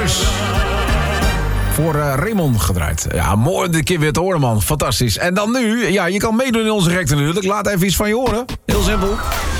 Thuis. Voor Raymond gedraaid. Ja, mooi dit keer weer te horen, man. Fantastisch. En dan nu, ja, je kan meedoen in onze rector natuurlijk. Laat even iets van je horen. Heel simpel.